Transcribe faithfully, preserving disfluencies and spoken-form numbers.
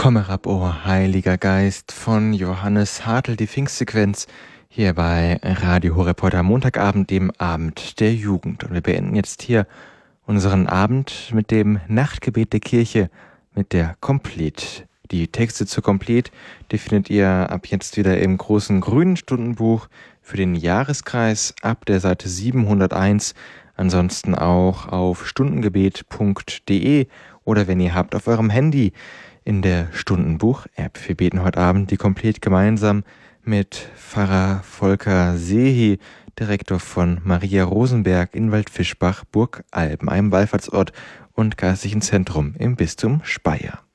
Komm herab, o Heiliger Geist, von Johannes Hartl, die Pfingstsequenz, hier bei Radio Horeb heute am Montagabend, dem Abend der Jugend. Und wir beenden jetzt hier unseren Abend mit dem Nachtgebet der Kirche, mit der Komplet. Die Texte zur Komplet, die findet ihr ab jetzt wieder im großen grünen Stundenbuch für den Jahreskreis ab der Seite siebenhunderteins, ansonsten auch auf stundengebet punkt de oder wenn ihr habt auf eurem Handy in der Stundenbuch-App. Wir beten heute Abend die Komplet gemeinsam mit Pfarrer Volker Sehi, Direktor von Maria Rosenberg in Waldfischbach, Burgalben, einem Wallfahrtsort und geistlichen Zentrum im Bistum Speyer.